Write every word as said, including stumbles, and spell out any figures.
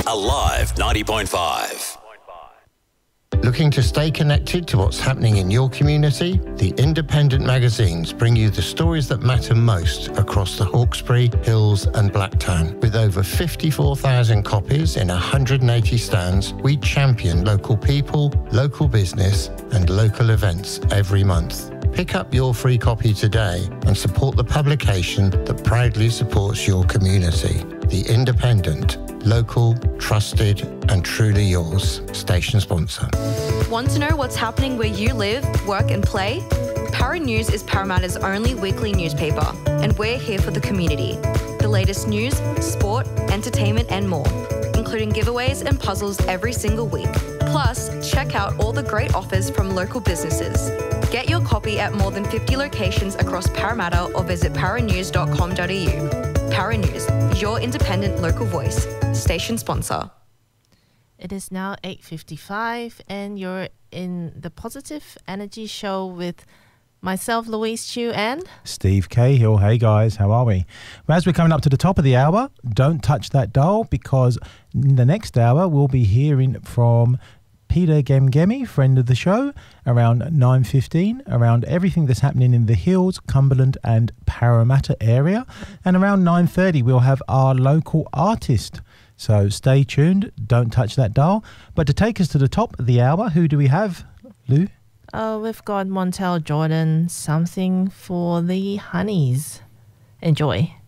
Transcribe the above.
Alive ninety point five. Looking to stay connected to what's happening in your community? The independent magazines bring you the stories that matter most across the Hawkesbury, Hills and Blacktown. With over fifty-four thousand copies in one hundred eighty stands, we champion local people, local business and local events every month. Pick up your free copy today and support the publication that proudly supports your community. The Independent. Local, trusted and truly yours. Station sponsor. Want to know what's happening where you live, work and play? Para News is Parramatta's only weekly newspaper, and we're here for the community. The latest news, sport, entertainment and more, including giveaways and puzzles every single week. Plus, check out all the great offers from local businesses. Get your copy at more than fifty locations across Parramatta or visit paranews dot com dot a u. Para News, your independent local voice. Station sponsor. It is now eight fifty-five and you're in the Positive Energy Show with myself, Louise Chu, and Steve Cahill. Hey guys, how are we? Well, as we're coming up to the top of the hour, don't touch that dial, because in the next hour we'll be hearing from Peter Gemgemi, friend of the show, around nine fifteen, around everything that's happening in the Hills, Cumberland and Parramatta area. And around nine thirty, we'll have our local artist. So stay tuned, don't touch that dial. But to take us to the top of the hour, who do we have, Lou? Uh, we've got Montel Jordan, Something for the Honeys. Enjoy.